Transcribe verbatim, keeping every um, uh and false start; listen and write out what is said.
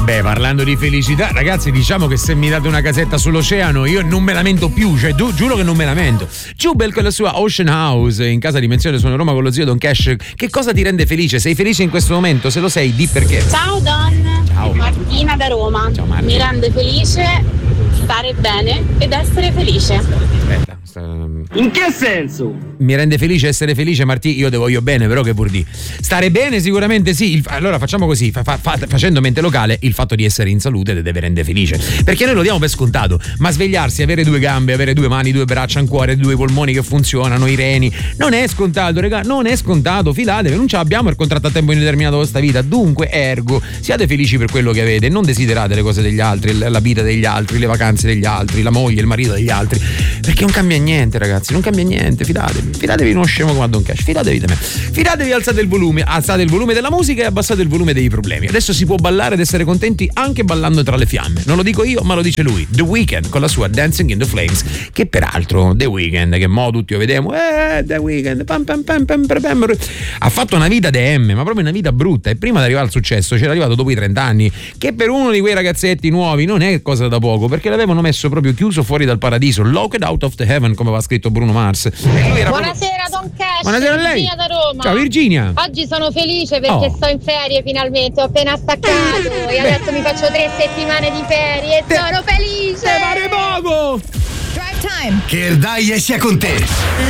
Beh, parlando di felicità, ragazzi, diciamo che se mi date una casetta sull'oceano io non me lamento più, cioè du- giuro che non me lamento. Jubel con la sua Ocean House in casa Dimensione Suono Roma con lo zio Don Cash. Che cosa ti rende felice? Sei felice in questo momento? Se lo sei, di perché. Ciao Don. Ciao. Martina da Roma. Ciao Martina. Mi rende felice stare bene ed essere felice. Aspetta, sta... In che senso? Mi rende felice essere felice, Martì, io te voglio bene, però che pur di stare bene sicuramente sì. Il, allora facciamo così, fa, fa, facendo mente locale, il fatto di essere in salute ti deve rendere felice, perché noi lo diamo per scontato, ma svegliarsi, avere due gambe, avere due mani, due braccia, un cuore, due polmoni che funzionano, i reni, non è scontato, raga, non è scontato, fidatevi, non ce l'abbiamo il contratto a tempo indeterminato questa vita, dunque ergo, siate felici per quello che avete, non desiderate le cose degli altri, la vita degli altri, le vacanze degli altri, la moglie, il marito degli altri, perché non cambia niente, ragazzi, non cambia niente, fidatevi. Fidatevi di uno scemo come a Don Cash, fidatevi di me. Fidatevi, alzate il volume, alzate il volume della musica e abbassate il volume dei problemi. Adesso si può ballare ed essere contenti anche ballando tra le fiamme. Non lo dico io, ma lo dice lui. The Weeknd con la sua Dancing in the Flames, che peraltro The Weeknd, che mo tutti lo vediamo, eh, The Weeknd, pam, pam, pam, pam, pam, pam, ha fatto una vita D M, ma proprio una vita brutta, e prima di arrivare al successo c'era arrivato dopo i trenta anni, che per uno di quei ragazzetti nuovi non è cosa da poco, perché l'avevano messo proprio chiuso fuori dal paradiso, locked out of the heaven, come aveva scritto Bruno Mars. E lui era Buonasera proprio... Don Cash. Buonasera a lei. Virginia da Roma. Ciao Virginia. Oggi sono felice perché Oh. sto in ferie finalmente, ho appena staccato e adesso mi faccio tre settimane di ferie e Te- sono felice. Te pare poco. Drive time. Che il dai sia con te.